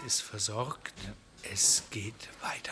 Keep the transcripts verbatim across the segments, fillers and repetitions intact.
ist versorgt. Es geht weiter.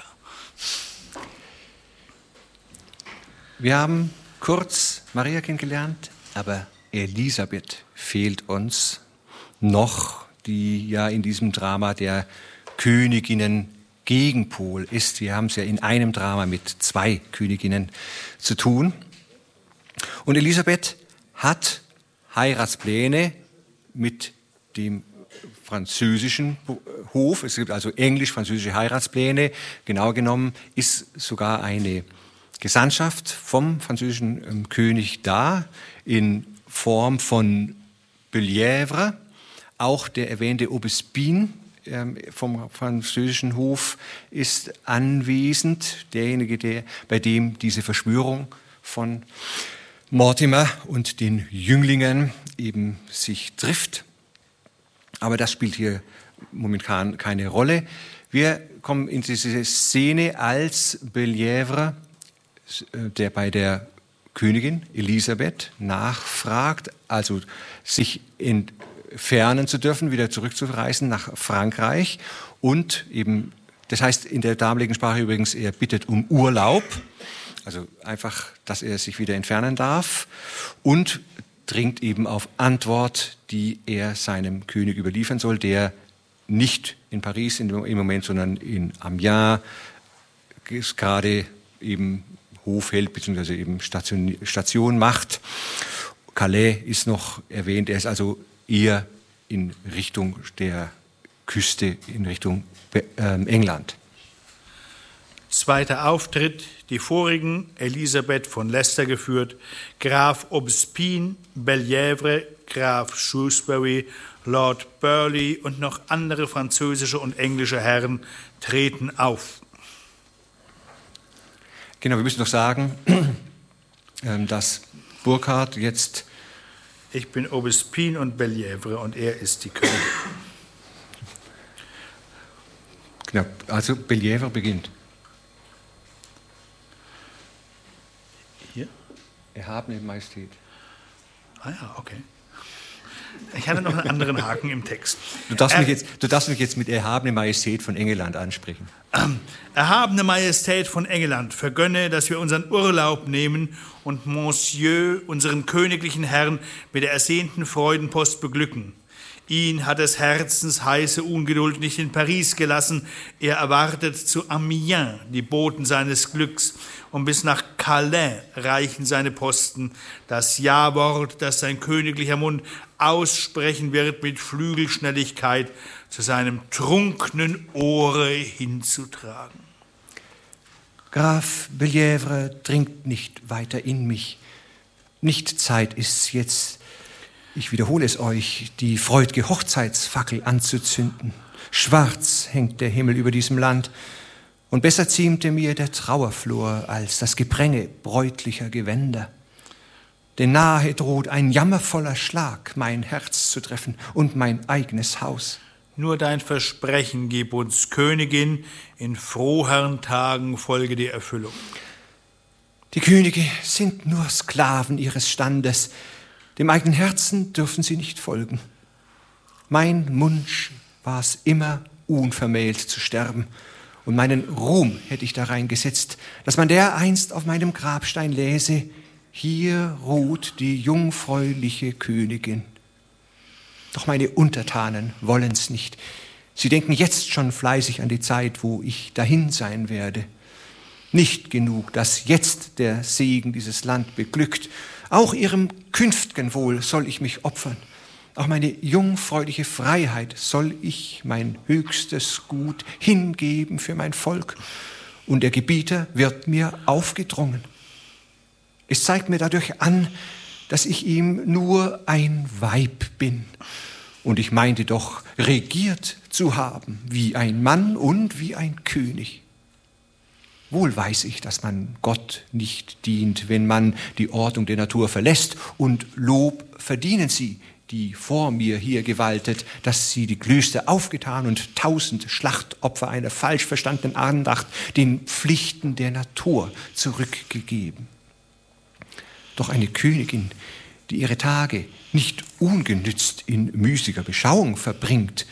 Wir haben kurz Maria kennengelernt, aber Elisabeth fehlt uns noch, die ja in diesem Drama der Königinnen Gegenpol ist. Wir haben es ja in einem Drama mit zwei Königinnen zu tun. Und Elisabeth hat Heiratspläne mit dem französischen Hof. Es gibt also englisch-französische Heiratspläne. Genau genommen ist sogar eine Gesandtschaft vom französischen ähm, König da in Form von Bellièvre. Auch der erwähnte Aubespine ähm, vom französischen Hof ist anwesend. Derjenige, der, bei dem diese Verschwörung von Mortimer und den Jünglingen eben sich trifft. Aber das spielt hier momentan keine Rolle. Wir kommen in diese Szene, als Bellièvre, der bei der Königin Elisabeth nachfragt, also sich entfernen zu dürfen, wieder zurückzureisen nach Frankreich. Und eben, das heißt in der damaligen Sprache übrigens, er bittet um Urlaub, also einfach, dass er sich wieder entfernen darf, und dringt eben auf Antwort, die er seinem König überliefern soll, der nicht in Paris im Moment, sondern in Amiens gerade eben Hof hält, beziehungsweise eben Station, Station macht. Calais ist noch erwähnt, er ist also eher in Richtung der Küste, in Richtung äh, England. Zweiter Auftritt, die vorigen, Elisabeth von Leicester geführt, Graf Aubespine, Bellièvre, Graf Shrewsbury, Lord Burleigh und noch andere französische und englische Herren treten auf. Genau, wir müssen noch sagen, dass Burkhard jetzt... Ich bin Aubespine und Bellièvre und er ist die Königin. Genau, also Bellièvre beginnt. Hier? Erhabene Majestät. Ah ja, okay. Ich hatte noch einen anderen Haken im Text. Du darfst, mich jetzt, du darfst mich jetzt mit Erhabene Majestät von England ansprechen. Ähm, Erhabene Majestät von England, vergönne, dass wir unseren Urlaub nehmen und Monsieur, unseren königlichen Herrn, mit der ersehnten Freudenpost beglücken. Ihn hat des Herzens heiße Ungeduld nicht in Paris gelassen. Er erwartet zu Amiens die Boten seines Glücks. Und bis nach Calais reichen seine Posten. Das Ja-Wort, das sein königlicher Mund aussprechen wird, mit Flügelschnelligkeit zu seinem trunkenen Ohre hinzutragen. Graf Bellièvre dringt nicht weiter in mich. Nicht Zeit ist's jetzt, ich wiederhole es euch, die freud'ge Hochzeitsfackel anzuzünden. Schwarz hängt der Himmel über diesem Land, und besser ziemte mir der Trauerflor als das Gepränge bräutlicher Gewänder. Denn nahe droht ein jammervoller Schlag, mein Herz zu treffen und mein eigenes Haus. Nur dein Versprechen gib uns, Königin, in froheren Tagen folge die Erfüllung. Die Könige sind nur Sklaven ihres Standes, dem eigenen Herzen dürfen sie nicht folgen. Mein Wunsch war es immer, unvermählt zu sterben, und meinen Ruhm hätte ich darein gesetzt, dass man dereinst auf meinem Grabstein läse: Hier ruht die jungfräuliche Königin. Doch meine Untertanen wollen's nicht. Sie denken jetzt schon fleißig an die Zeit, wo ich dahin sein werde. Nicht genug, dass jetzt der Segen dieses Land beglückt. Auch ihrem künftigen Wohl soll ich mich opfern. Auch meine jungfräuliche Freiheit soll ich, mein höchstes Gut, hingeben für mein Volk. Und der Gebieter wird mir aufgedrungen. Es zeigt mir dadurch an, dass ich ihm nur ein Weib bin. Und ich meinte doch, regiert zu haben, wie ein Mann und wie ein König. Wohl weiß ich, dass man Gott nicht dient, wenn man die Ordnung der Natur verlässt, und Lob verdienen sie, die vor mir hier gewaltet, dass sie die Klöster aufgetan und tausend Schlachtopfer einer falsch verstandenen Andacht den Pflichten der Natur zurückgegeben. Doch eine Königin, die ihre Tage nicht ungenützt in müßiger Beschauung verbringt,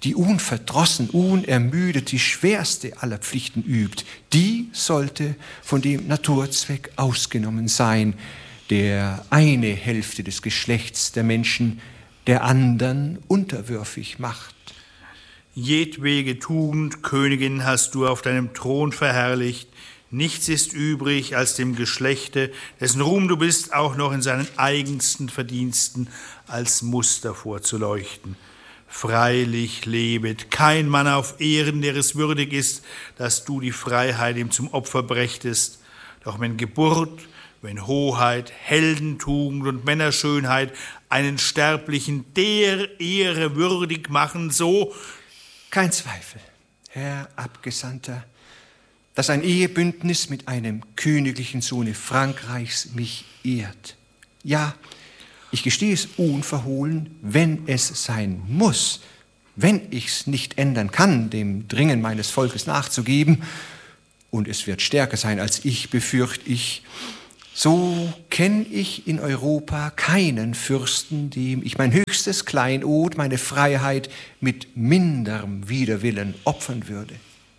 die unverdrossen, unermüdet die schwerste aller Pflichten übt, die sollte von dem Naturzweck ausgenommen sein, der eine Hälfte des Geschlechts der Menschen der anderen unterwürfig macht. Jedwege Tugend, Königin, hast du auf deinem Thron verherrlicht. Nichts ist übrig, als dem Geschlechte, dessen Ruhm du bist, auch noch in seinen eigensten Verdiensten als Muster vorzuleuchten. Freilich lebet kein Mann auf Ehren, der es würdig ist, dass du die Freiheit ihm zum Opfer brächtest. Doch wenn Geburt, wenn Hoheit, Heldentugend und Männerschönheit einen Sterblichen der Ehre würdig machen, so... Kein Zweifel, Herr Abgesandter, dass ein Ehebündnis mit einem königlichen Sohne Frankreichs mich ehrt. Ja, ich gestehe es unverhohlen, wenn es sein muss, wenn ich's nicht ändern kann, dem Dringen meines Volkes nachzugeben, und es wird stärker sein als ich, befürchte ich, so kenne ich in Europa keinen Fürsten, dem ich mein höchstes Kleinod, meine Freiheit mit minderem Widerwillen opfern würde.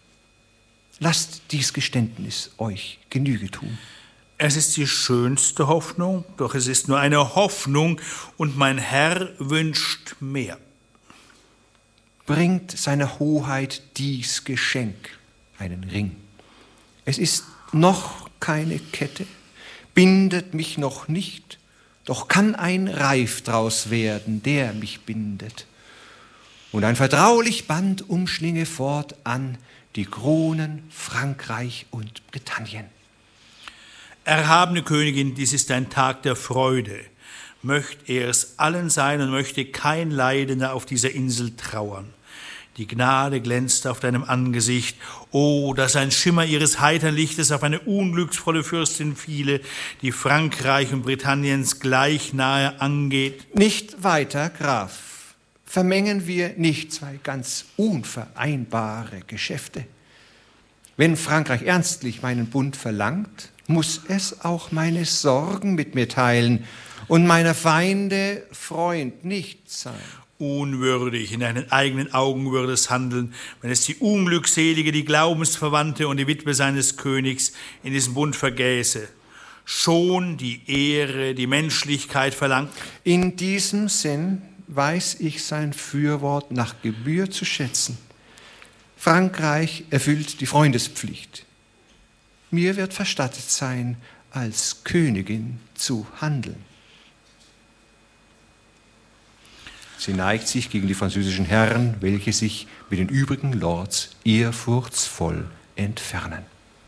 Lasst dies Geständnis euch Genüge tun. Es ist die schönste Hoffnung, doch es ist nur eine Hoffnung, und mein Herr wünscht mehr. Bringt seiner Hoheit dies Geschenk, einen Ring. Es ist noch keine Kette, bindet mich noch nicht, doch kann ein Reif draus werden, der mich bindet. Und ein vertraulich Band umschlinge fortan die Kronen Frankreich und Britannien. Erhabene Königin, dies ist ein Tag der Freude. Möcht er es allen sein und möchte kein Leidender auf dieser Insel trauern. Die Gnade glänzt auf deinem Angesicht. Oh, dass ein Schimmer ihres heitern Lichtes auf eine unglücksvolle Fürstin fiele, die Frankreich und Britanniens gleich nahe angeht. Nicht weiter, Graf. Vermengen wir nicht zwei ganz unvereinbare Geschäfte. Wenn Frankreich ernstlich meinen Bund verlangt, muss es auch meine Sorgen mit mir teilen und meiner Feinde Freund nicht sein. Unwürdig in deinen eigenen Augen würde es handeln, wenn es die Unglückselige, die Glaubensverwandte und die Witwe seines Königs in diesem Bund vergäße. Schon die Ehre, die Menschlichkeit verlangt. In diesem Sinn weiß ich sein Fürwort nach Gebühr zu schätzen. Frankreich erfüllt die Freundespflicht. Mir wird verstattet sein, als Königin zu handeln. Sie neigt sich gegen die französischen Herren, welche sich mit den übrigen Lords ehrfurchtsvoll entfernen.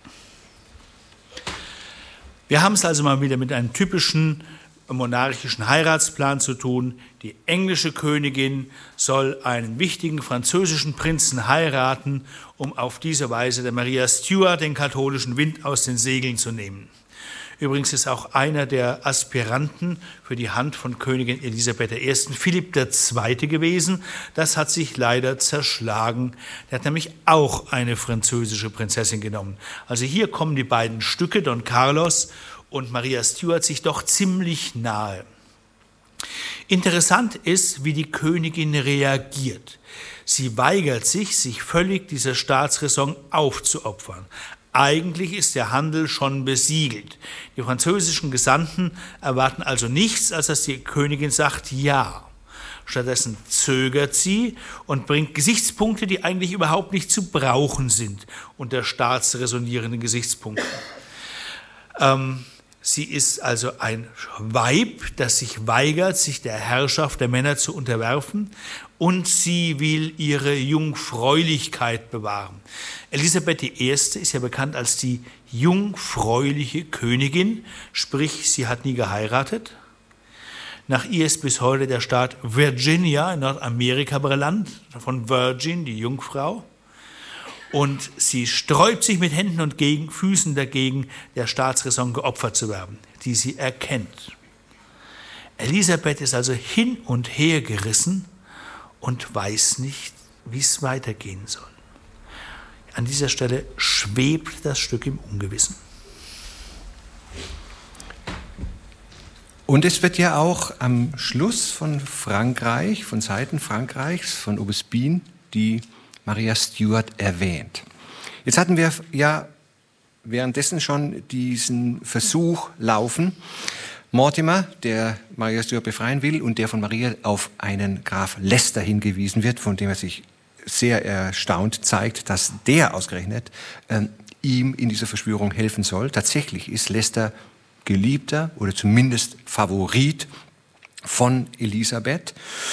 Wir haben es also mal wieder mit einem typischen monarchischen Heiratsplan zu tun. Die englische Königin soll einen wichtigen französischen Prinzen heiraten, um auf diese Weise der Maria Stuart den katholischen Wind aus den Segeln zu nehmen. Übrigens ist auch einer der Aspiranten für die Hand von Königin Elisabeth der Erste Philipp der Zweite gewesen. Das hat sich leider zerschlagen. Der hat nämlich auch eine französische Prinzessin genommen. Also hier kommen die beiden Stücke, Don Carlos und Maria Stuart, sich doch ziemlich nahe. Interessant ist, wie die Königin reagiert. Sie weigert sich, sich völlig dieser Staatsräson aufzuopfern. Eigentlich ist der Handel schon besiegelt. Die französischen Gesandten erwarten also nichts, als dass die Königin sagt ja. Stattdessen zögert sie und bringt Gesichtspunkte, die eigentlich überhaupt nicht zu brauchen sind unter staatsräsonierenden Gesichtspunkten. Ähm, sie ist also ein Weib, das sich weigert, sich der Herrschaft der Männer zu unterwerfen, und sie will ihre Jungfräulichkeit bewahren. Elisabeth die Erste ist ja bekannt als die jungfräuliche Königin, sprich, sie hat nie geheiratet. Nach ihr ist bis heute der Staat Virginia in Nordamerika benannt, von Virgin, die Jungfrau. Und sie sträubt sich mit Händen und gegen, Füßen dagegen, der Staatsräson geopfert zu werden, die sie erkennt. Elisabeth ist also hin und her gerissen und weiß nicht, wie es weitergehen soll. An dieser Stelle schwebt das Stück im Ungewissen. Und es wird ja auch am Schluss von Frankreich, von Seiten Frankreichs, von Aubespine, die Maria Stuart erwähnt. Jetzt hatten wir ja währenddessen schon diesen Versuch laufen, Mortimer, der Maria Stuart befreien will und der von Maria auf einen Graf Leicester hingewiesen wird, von dem er sich sehr erstaunt zeigt, dass der ausgerechnet ähm, ihm in dieser Verschwörung helfen soll. Tatsächlich ist Leicester Geliebter oder zumindest Favorit von Elisabeth.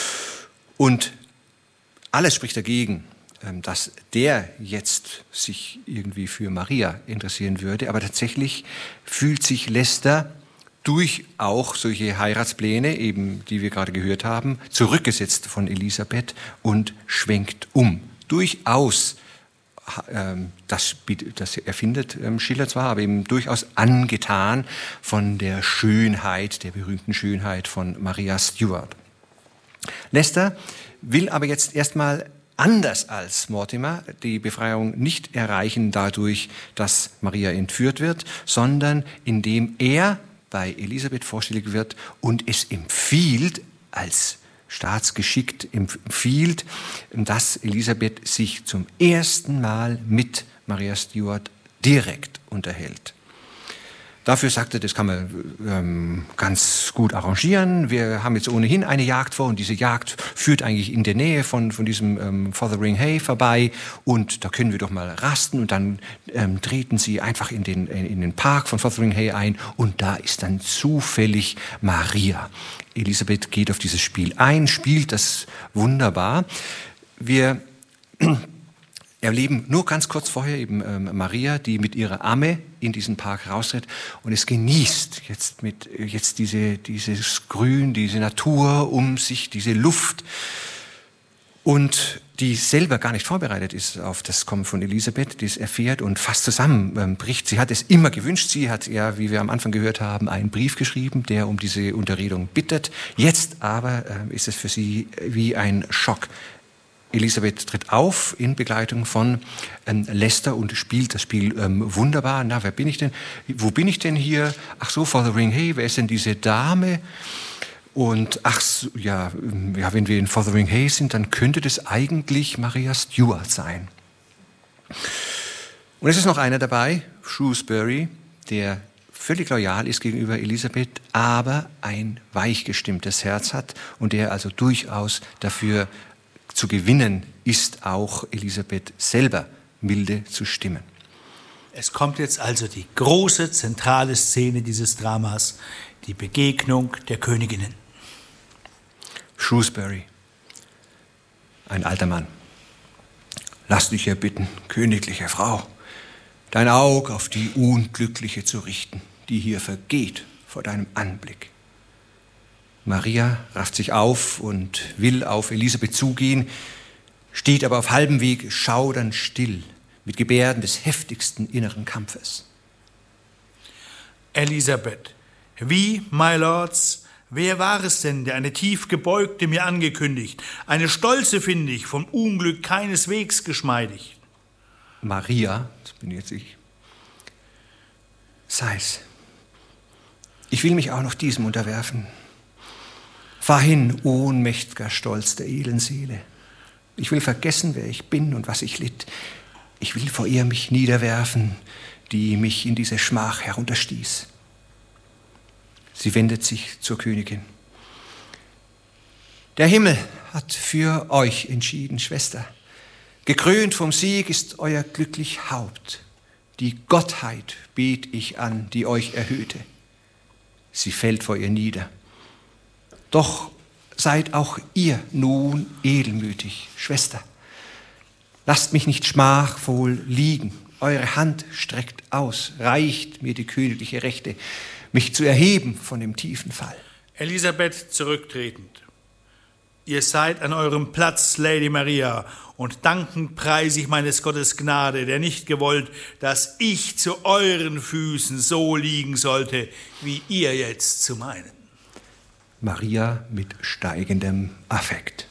Und alles spricht dagegen, ähm, dass der jetzt sich irgendwie für Maria interessieren würde. Aber tatsächlich fühlt sich Leicester durch auch solche Heiratspläne, eben die wir gerade gehört haben, zurückgesetzt von Elisabeth und schwenkt um. Durchaus, ähm, das, das erfindet ähm, Schiller zwar, aber eben durchaus angetan von der Schönheit, der berühmten Schönheit von Maria Stuart. Leicester will aber jetzt erstmal anders als Mortimer die Befreiung nicht erreichen dadurch, dass Maria entführt wird, sondern indem er bei Elisabeth vorstellig wird und es empfiehlt, als staatsgeschickt empfiehlt, dass Elisabeth sich zum ersten Mal mit Maria Stuart direkt unterhält. Dafür sagte, das kann man ähm, ganz gut arrangieren. Wir haben jetzt ohnehin eine Jagd vor und diese Jagd führt eigentlich in der Nähe von, von diesem ähm, Fotheringhay vorbei und da können wir doch mal rasten und dann ähm, treten sie einfach in den, in den Park von Fotheringhay ein und da ist dann zufällig Maria. Elisabeth geht auf dieses Spiel ein, spielt das wunderbar. Wir erleben nur ganz kurz vorher eben ähm, Maria, die mit ihrer Amme in diesen Park raustritt und es genießt jetzt mit jetzt diese dieses Grün, diese Natur um sich, diese Luft und die selber gar nicht vorbereitet ist auf das Kommen von Elisabeth, die es erfährt und fast zusammenbricht. Sie hat es immer gewünscht. Sie hat ja, wie wir am Anfang gehört haben, einen Brief geschrieben, der um diese Unterredung bittet. Jetzt aber äh, ist es für sie wie ein Schock. Elisabeth tritt auf in Begleitung von ähm, Leicester und spielt das Spiel ähm, wunderbar. Na, wer bin ich denn? Wo bin ich denn hier? Ach so, Fotheringhay, wer ist denn diese Dame? Und ach so, ja, ja, wenn wir in Fotheringhay sind, dann könnte das eigentlich Maria Stuart sein. Und es ist noch einer dabei, Shrewsbury, der völlig loyal ist gegenüber Elisabeth, aber ein weichgestimmtes Herz hat und der also durchaus dafür zu gewinnen ist, auch Elisabeth selber milde zu stimmen. Es kommt jetzt also die große zentrale Szene dieses Dramas, die Begegnung der Königinnen. Shrewsbury, ein alter Mann. Lass dich erbitten, königliche Frau, dein Auge auf die Unglückliche zu richten, die hier vergeht vor deinem Anblick. Maria rafft sich auf und will auf Elisabeth zugehen, steht aber auf halbem Weg schaudernd still, mit Gebärden des heftigsten inneren Kampfes. Elisabeth, wie, my lords, wer war es denn, der eine tief gebeugte mir angekündigt, eine stolze finde ich, vom Unglück keineswegs geschmeidig? Maria, das bin jetzt ich, sei's. Ich will mich auch noch diesem unterwerfen. Fahr hin, ohnmächtiger Stolz der edlen Seele. Ich will vergessen, wer ich bin und was ich litt. Ich will vor ihr mich niederwerfen, die mich in diese Schmach herunterstieß. Sie wendet sich zur Königin. Der Himmel hat für euch entschieden, Schwester. Gekrönt vom Sieg ist euer glücklich Haupt. Die Gottheit bet ich an, die euch erhöhte. Sie fällt vor ihr nieder. Doch seid auch ihr nun edelmütig, Schwester. Lasst mich nicht schmachvoll liegen. Eure Hand streckt aus, reicht mir die königliche Rechte, mich zu erheben von dem tiefen Fall. Elisabeth zurücktretend. Ihr seid an eurem Platz, Lady Maria, und dankend preise ich meines Gottes Gnade, der nicht gewollt, dass ich zu euren Füßen so liegen sollte, wie ihr jetzt zu meinen. Maria mit steigendem Affekt.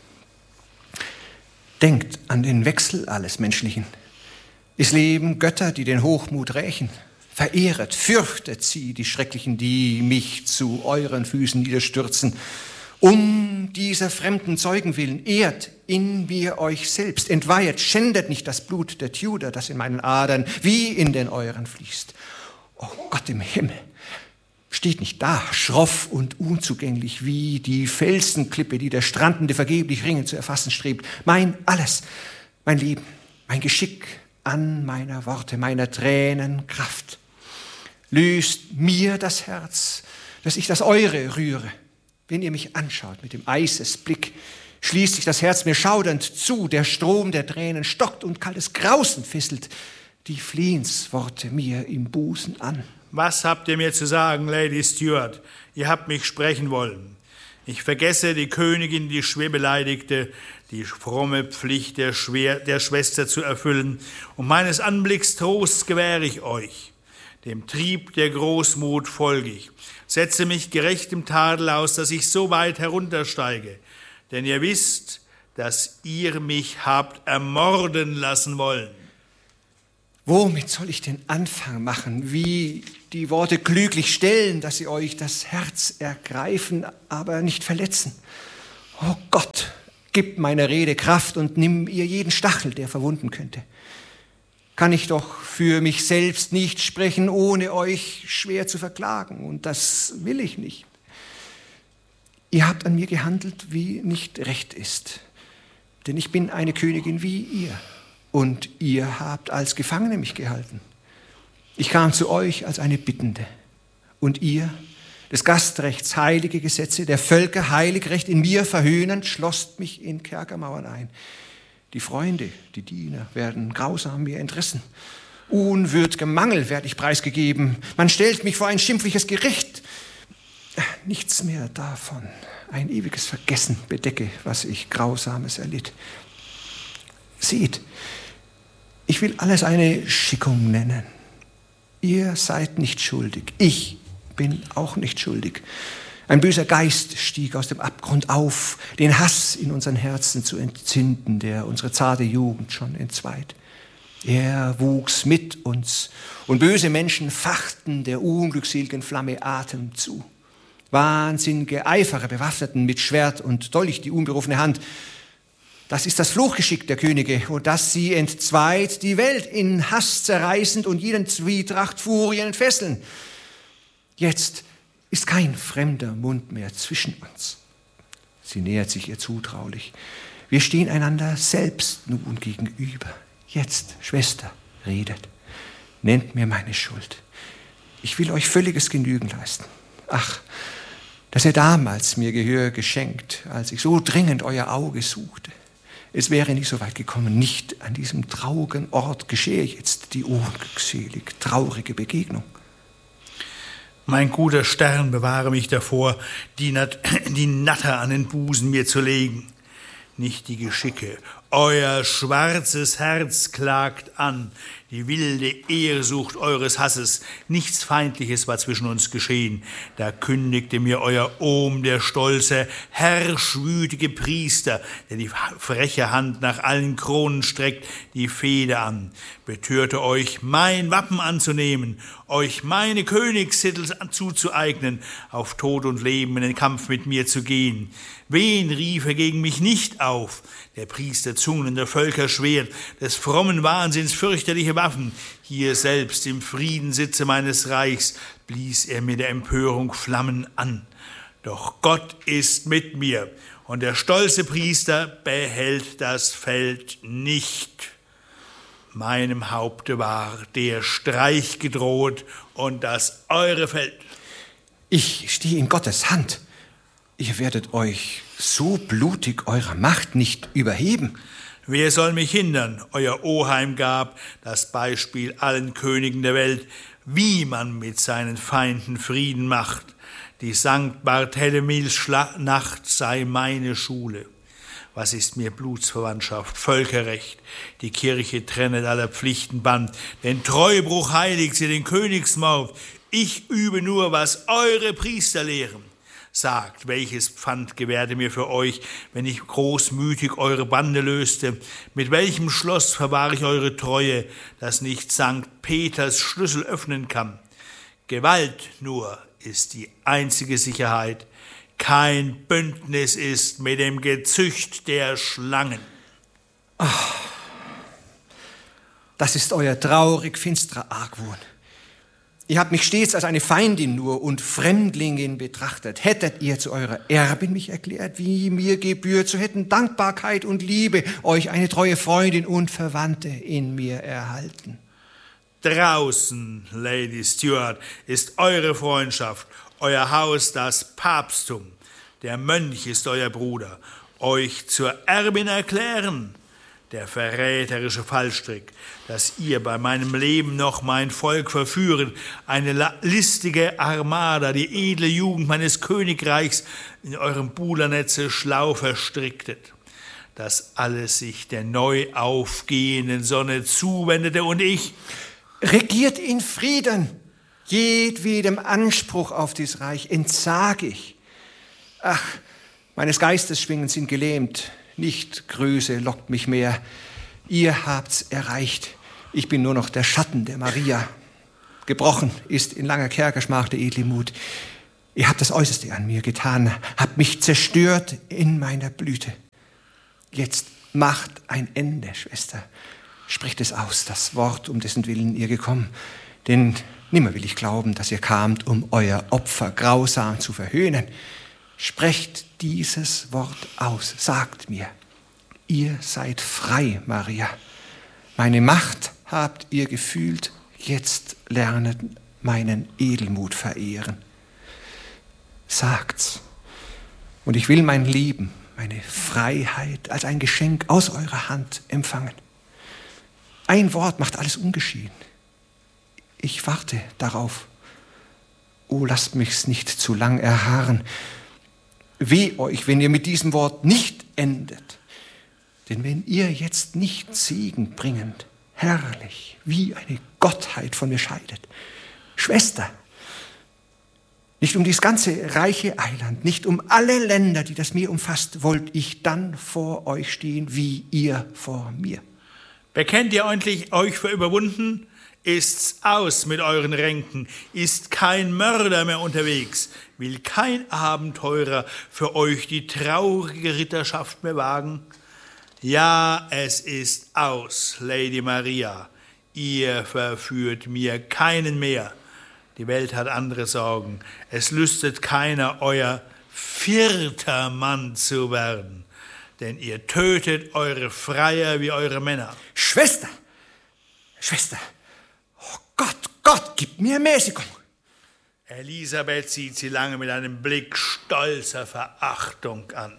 Denkt an den Wechsel alles Menschlichen. Es leben Götter, die den Hochmut rächen. Verehret, fürchtet sie, die Schrecklichen, die mich zu euren Füßen niederstürzen Um dieser fremden Zeugen willen, ehrt in mir euch selbst, entweihet, schändet nicht das Blut der Tudor, das in meinen Adern wie in den euren fließt. Oh Gott im Himmel, steht nicht da, schroff und unzugänglich wie die Felsenklippe, die der Strandende vergeblich ringend zu erfassen strebt. Mein alles, mein Leben, mein Geschick an meiner Worte, meiner Tränen Kraft. Löst mir das Herz, dass ich das eure rühre. Wenn ihr mich anschaut mit dem Eisesblick, schließt sich das Herz mir schaudernd zu, der Strom der Tränen stockt und kaltes Grausen fesselt die Flehensworte mir im Busen an. Was habt ihr mir zu sagen, Lady Stuart? Ihr habt mich sprechen wollen. Ich vergesse die Königin, die schwer beleidigte, die fromme Pflicht der, Schwer, der Schwester zu erfüllen, und meines Anblicks Trost gewähre ich euch. Dem Trieb der Großmut folge ich, setze mich gerechtem Tadel aus, dass ich so weit heruntersteige. Denn ihr wisst, dass ihr mich habt ermorden lassen wollen. Womit soll ich den Anfang machen? Wie die Worte klüglich stellen, dass sie euch das Herz ergreifen, aber nicht verletzen? Oh Gott, gib meiner Rede Kraft und nimm ihr jeden Stachel, der verwunden könnte. Kann ich doch für mich selbst nicht sprechen, ohne euch schwer zu verklagen. Und das will ich nicht. Ihr habt an mir gehandelt, wie nicht recht ist. Denn ich bin eine Königin wie ihr. Und ihr habt als Gefangene mich gehalten. Ich kam zu euch als eine Bittende. Und ihr, des Gastrechts heilige Gesetze, der Völker Heiligrecht in mir verhöhnend, schlosst mich in Kerkermauern ein. Die Freunde, die Diener werden grausam mir entrissen. Unwürd'gem Mangel werde ich preisgegeben. Man stellt mich vor ein schimpfliches Gericht. Nichts mehr davon. Ein ewiges Vergessen bedecke, was ich Grausames erlitt. Seht, ich will alles eine Schickung nennen. Ihr seid nicht schuldig. Ich bin auch nicht schuldig. Ein böser Geist stieg aus dem Abgrund auf, den Hass in unseren Herzen zu entzünden, der unsere zarte Jugend schon entzweit. Er wuchs mit uns, und böse Menschen fachten der unglückseligen Flamme Atem zu. Wahnsinnige Eiferer bewaffneten mit Schwert und Dolch die unberufene Hand. Das ist das Fluchgeschick der Könige, und dass sie entzweit die Welt in Hass zerreißend und jeden Zwietracht Furien entfesseln. Jetzt ist kein fremder Mund mehr zwischen uns. Sie nähert sich ihr zutraulich. Wir stehen einander selbst nun gegenüber. Jetzt, Schwester, redet. Nennt mir meine Schuld. Ich will euch völliges Genügen leisten. Ach, dass ihr damals mir Gehör geschenkt, als ich so dringend euer Auge suchte. Es wäre nicht so weit gekommen, nicht an diesem traurigen Ort geschehe jetzt die unglückselig traurige Begegnung. Mein guter Stern, bewahre mich davor, die, Nat- die Natter an den Busen mir zu legen. Nicht die Geschicke, euer schwarzes Herz klagt an, die wilde Ehrsucht eures Hasses. Nichts Feindliches war zwischen uns geschehen. Da kündigte mir euer Ohm, der stolze, herrschwütige Priester, der die freche Hand nach allen Kronen streckt, die Fehde an, betörte euch, mein Wappen anzunehmen, euch meine Königstitel zuzueignen, auf Tod und Leben in den Kampf mit mir zu gehen. Wen rief er gegen mich nicht auf? Der Priester Zungen der Völker Schwert, des frommen Wahnsinns fürchterliche Waffen. Hier selbst im Friedenssitze meines Reichs blies er mir der Empörung Flammen an. Doch Gott ist mit mir, und der stolze Priester behält das Feld nicht. Meinem Haupte war der Streich gedroht, und das eure fällt. Ich stehe in Gottes Hand. Ihr werdet euch so blutig eurer Macht nicht überheben. Wer soll mich hindern? Euer Oheim gab das Beispiel allen Königen der Welt, wie man mit seinen Feinden Frieden macht. Die Sankt Barthelemys Nacht sei meine Schule. Was ist mir Blutsverwandtschaft, Völkerrecht? Die Kirche trennet aller Pflichten Band, denn Treubruch heiligt sie den Königsmord. Ich übe nur, was eure Priester lehren. Sagt, welches Pfand gewährte mir für euch, wenn ich großmütig eure Bande löste? Mit welchem Schloss verwahr ich eure Treue, das nicht Sankt Peters Schlüssel öffnen kann? Gewalt nur ist die einzige Sicherheit. kein Bündnis ist mit dem Gezücht der Schlangen. Ach, das ist euer traurig finsterer Argwohn. Ihr habt mich stets als eine Feindin nur und Fremdlingin betrachtet. Hättet ihr zu eurer Erbin mich erklärt, wie mir gebührt, so hätten Dankbarkeit und Liebe euch eine treue Freundin und Verwandte in mir erhalten. Draußen, Lady Stuart, ist eure Freundschaft, euer Haus das Papsttum. Der Mönch ist euer Bruder. Euch zur Erbin erklären, der verräterische Fallstrick, dass ihr bei meinem Leben noch mein Volk verführen, eine listige Armada, die edle Jugend meines Königreichs in eurem Bulernetze schlau verstricktet, dass alles sich der neu aufgehenden Sonne zuwendete und ich... Regiert in Frieden, jedwedem Anspruch auf dies Reich entsag ich. Ach, meines Geistes Schwingen sind gelähmt, nicht Größe lockt mich mehr. Ihr habt's erreicht. Ich bin nur noch der Schatten der Maria. Gebrochen ist in langer Kerkerschmach der edle Mut. Ihr habt das Äußerste an mir getan, habt mich zerstört in meiner Blüte. Jetzt macht ein Ende, Schwester. Spricht es aus, das Wort, um dessen Willen ihr gekommen. Denn nimmer will ich glauben, dass ihr kamt, um euer Opfer grausam zu verhöhnen. Sprecht dieses Wort aus, sagt mir, ihr seid frei, Maria. Meine Macht habt ihr gefühlt, jetzt lernet meinen Edelmut verehren. Sagt's, und ich will mein Leben, meine Freiheit als ein Geschenk aus eurer Hand empfangen. Ein Wort macht alles ungeschehen. Ich warte darauf. Oh, lasst mich's nicht zu lang erharren. Weh euch, wenn ihr mit diesem Wort nicht endet. Denn wenn ihr jetzt nicht siegenbringend, herrlich, wie eine Gottheit von mir scheidet, Schwester, nicht um dieses ganze reiche Eiland, nicht um alle Länder, die das Meer umfasst, wollt ich dann vor euch stehen, wie ihr vor mir. Bekennt ihr endlich euch für überwunden? Ist's aus mit euren Ränken, ist kein Mörder mehr unterwegs, will kein Abenteurer für euch die traurige Ritterschaft mehr wagen? Ja, es ist aus, Lady Maria, ihr verführt mir keinen mehr. Die Welt hat andere Sorgen, es lüstet keiner, euer vierter Mann zu werden, denn ihr tötet eure Freier wie eure Männer. Schwester, Schwester, oh Gott, Gott, gib mir Mäßigung. Elisabeth sieht sie lange mit einem Blick stolzer Verachtung an.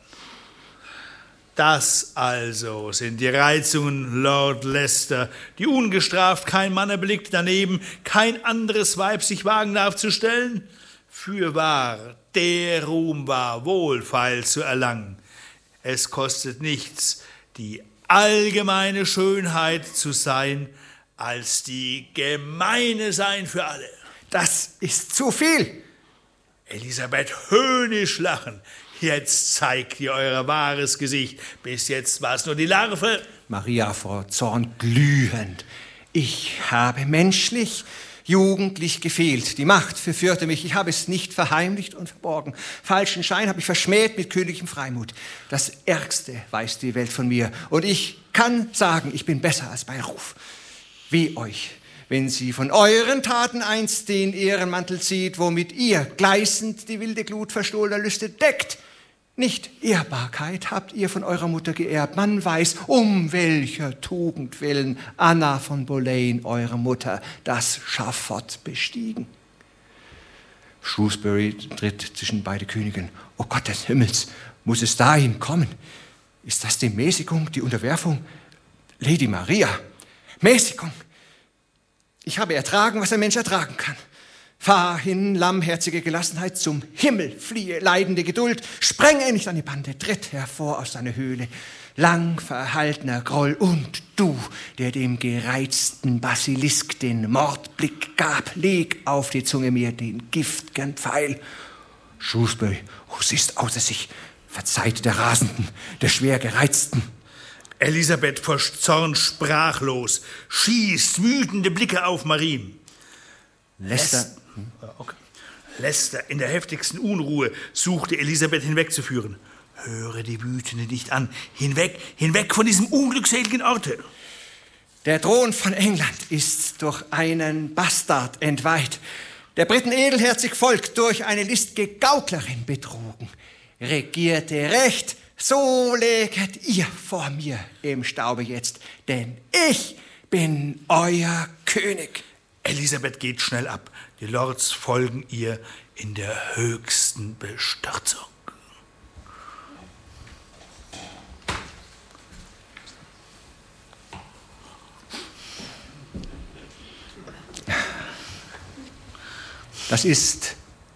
Das also sind die Reizungen, Lord Leicester, die ungestraft kein Mann erblickt, daneben kein anderes Weib sich wagen darf zu stellen? Fürwahr, der Ruhm war wohlfeil zu erlangen. Es kostet nichts, die allgemeine Schönheit zu sein, als die gemeine sein für alle. Das ist zu viel. Elisabeth, höhnisch lachen. Jetzt zeigt ihr euer wahres Gesicht. Bis jetzt war es nur die Larve. Maria vor Zorn glühend. Ich habe menschlich, jugendlich gefehlt. Die Macht verführte mich. Ich habe es nicht verheimlicht und verborgen. Falschen Schein habe ich verschmäht mit königlichem Freimut. Das Ärgste weiß die Welt von mir. Und ich kann sagen, ich bin besser als bei Ruf. Weh euch, wenn sie von euren Taten einst den Ehrenmantel zieht, womit ihr gleißend die wilde Glut verstohlener Lüste deckt. Nicht Ehrbarkeit habt ihr von eurer Mutter geerbt. Man weiß, um welcher Tugend willen Anna von Boleyn, eure Mutter, das Schafott bestiegen. Shrewsbury tritt zwischen beide Königen. O Gott des Himmels, muss es dahin kommen? Ist das die Mäßigung, die Unterwerfung? Lady Maria, Mäßigung. Ich habe ertragen, was ein Mensch ertragen kann. Fahr hin, lammherzige Gelassenheit, zum Himmel fliehe, leidende Geduld, sprenge nicht an die Bande, tritt hervor aus deiner Höhle, lang verhaltener Groll, und du, der dem gereizten Basilisk den Mordblick gab, leg auf die Zunge mir den gift'gen Pfeil. Shrewsbury, oh, sie ist außer sich, verzeiht der Rasenden, der schwer Gereizten. Elisabeth vor Zorn sprachlos, schießt wütende Blicke auf Marien. Leicester, Okay. Leicester in der heftigsten Unruhe suchte, Elisabeth hinwegzuführen. Höre die Wütende nicht an. Hinweg, hinweg von diesem unglückseligen Orte. Der Thron von England ist durch einen Bastard entweiht. Der Briten edelherzig Volk durch eine listige Gauklerin betrogen. Regierte Recht, so leget ihr vor mir im Staube jetzt, denn ich bin euer König. Elisabeth geht schnell ab. Die Lords folgen ihr in der höchsten Bestürzung. Das ist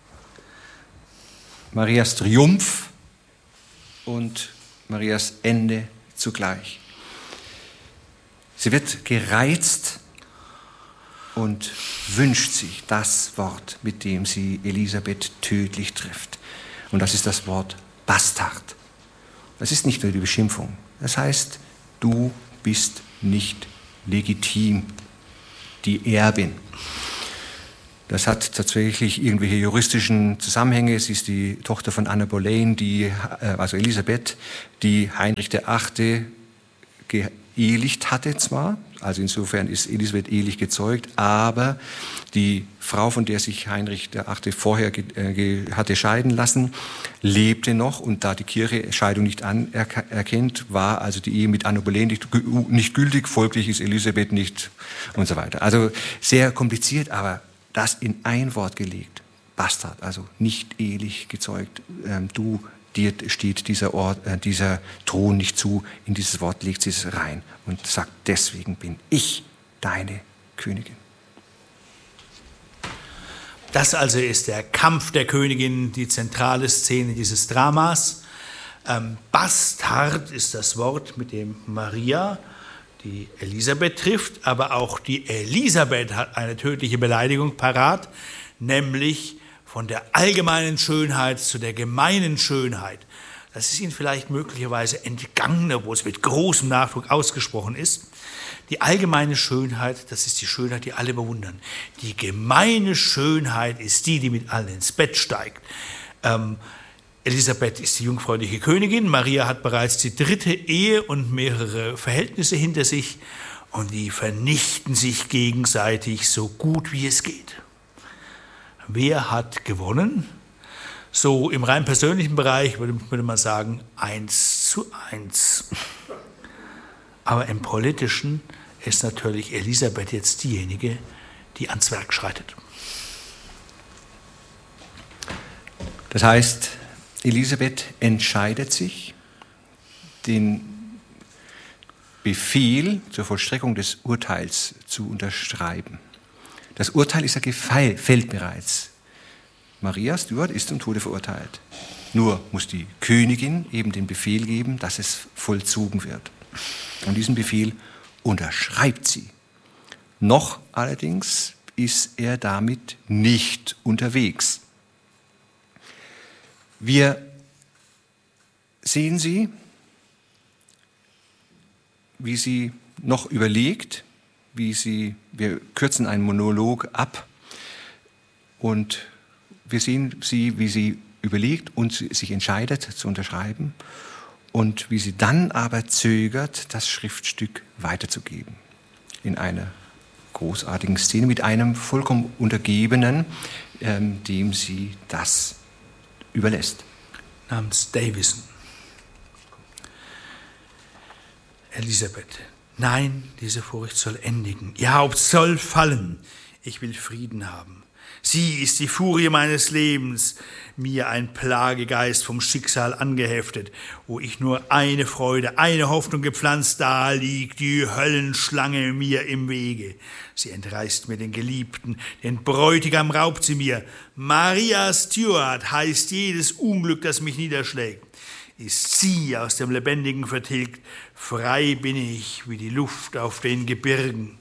Marias Triumph und Marias Ende zugleich. Sie wird gereizt und wünscht sich das Wort, mit dem sie Elisabeth tödlich trifft. Und das ist das Wort Bastard. Das ist nicht nur die Beschimpfung. Das heißt, du bist nicht legitim, die Erbin. Das hat tatsächlich irgendwelche juristischen Zusammenhänge. Sie ist die Tochter von Anne Boleyn, die, also Elisabeth, die Heinrich der Achte geehelicht hatte zwar, also insofern ist Elisabeth ehelich gezeugt, aber die Frau, von der sich Heinrich der Achte vorher ge, äh, hatte scheiden lassen, lebte noch, und da die Kirche Scheidung nicht anerkennt, war also die Ehe mit Anne Boleyn nicht, nicht gültig, folglich ist Elisabeth nicht und so weiter. Also sehr kompliziert, aber das in ein Wort gelegt. Bastard, also nicht ehelich gezeugt. Ähm, du, dir steht dieser, Ort, äh, dieser Thron nicht zu. In dieses Wort legt sie es rein und sagt, deswegen bin ich deine Königin. Das also ist der Kampf der Königin, die zentrale Szene dieses Dramas. Ähm, Bastard ist das Wort, mit dem Maria die Elisabeth trifft, aber auch die Elisabeth hat eine tödliche Beleidigung parat, nämlich von der allgemeinen Schönheit zu der gemeinen Schönheit. Das ist Ihnen vielleicht möglicherweise entgangen, obwohl es mit großem Nachdruck ausgesprochen ist. Die allgemeine Schönheit, das ist die Schönheit, die alle bewundern. Die gemeine Schönheit ist die, die mit allen ins Bett steigt. Ähm, Elisabeth ist die jungfräuliche Königin, Maria hat bereits die dritte Ehe und mehrere Verhältnisse hinter sich und die vernichten sich gegenseitig so gut wie es geht. Wer hat gewonnen? So im rein persönlichen Bereich würde, würde man sagen eins zu eins. Aber im politischen ist natürlich Elisabeth jetzt diejenige, die ans Werk schreitet. Das heißt, Elisabeth entscheidet sich, den Befehl zur Vollstreckung des Urteils zu unterschreiben. Das Urteil ist ja gefällt bereits. Maria Stuart ist zum Tode verurteilt. Nur muss die Königin eben den Befehl geben, dass es vollzogen wird. Und diesen Befehl unterschreibt sie. Noch allerdings ist er damit nicht unterwegs. Wir sehen sie, wie sie noch überlegt, wie sie, wir kürzen einen Monolog ab und wir sehen sie, wie sie überlegt und sich entscheidet zu unterschreiben und wie sie dann aber zögert, das Schriftstück weiterzugeben. In einer großartigen Szene mit einem vollkommen Untergebenen, ähm, dem sie das überlässt. Namens Davison. Elisabeth, nein, diese Furcht soll endigen. Ihr Haupt soll fallen. Ich will Frieden haben. Sie ist die Furie meines Lebens, mir ein Plagegeist vom Schicksal angeheftet, wo ich nur eine Freude, eine Hoffnung gepflanzt, da liegt die Höllenschlange mir im Wege. Sie entreißt mir den Geliebten, den Bräutigam raubt sie mir. Maria Stuart heißt jedes Unglück, das mich niederschlägt. Ist sie aus dem Lebendigen vertilgt, frei bin ich wie die Luft auf den Gebirgen.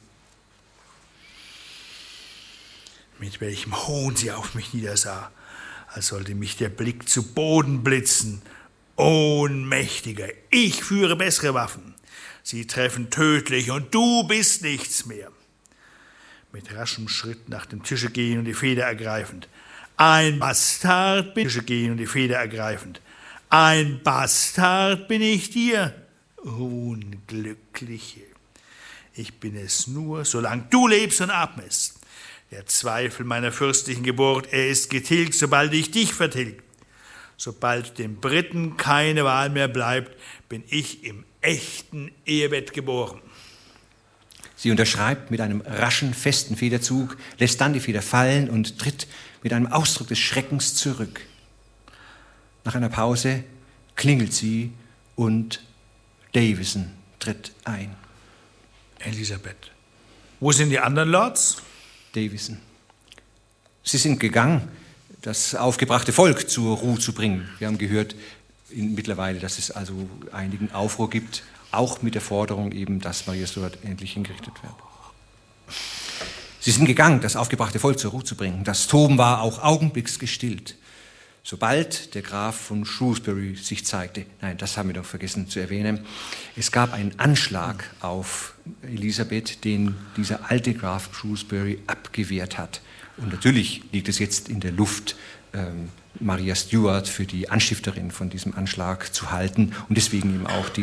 Mit welchem Hohn sie auf mich niedersah, als sollte mich der Blick zu Boden blitzen. Ohnmächtiger, ich führe bessere Waffen. Sie treffen tödlich und du bist nichts mehr. Mit raschem Schritt nach dem Tische gehen und die Feder ergreifend. Ein Bastard bin ich, gehen und die Feder ergreifend. Ein Bastard bin ich dir, Unglückliche. Ich bin es nur, solange du lebst und atmest. Der Zweifel meiner fürstlichen Geburt, er ist getilgt, sobald ich dich vertilgt. Sobald dem Briten keine Wahl mehr bleibt, bin ich im echten Ehebett geboren. Sie unterschreibt mit einem raschen, festen Federzug, lässt dann die Feder fallen und tritt mit einem Ausdruck des Schreckens zurück. Nach einer Pause klingelt sie und Davison tritt ein. Elisabeth, wo sind die anderen Lords? Davison. Sie sind gegangen, das aufgebrachte Volk zur Ruhe zu bringen. Wir haben gehört in, mittlerweile, dass es also einigen Aufruhr gibt, auch mit der Forderung eben, dass Maria Stuart endlich hingerichtet wird. Sie sind gegangen, das aufgebrachte Volk zur Ruhe zu bringen. Das Toben war auch augenblicks gestillt. Sobald der Graf von Shrewsbury sich zeigte, nein, das haben wir doch vergessen zu erwähnen, es gab einen Anschlag auf Elisabeth, den dieser alte Graf Shrewsbury abgewehrt hat. Und natürlich liegt es jetzt in der Luft, ähm, Maria Stuart für die Anstifterin von diesem Anschlag zu halten und deswegen eben auch die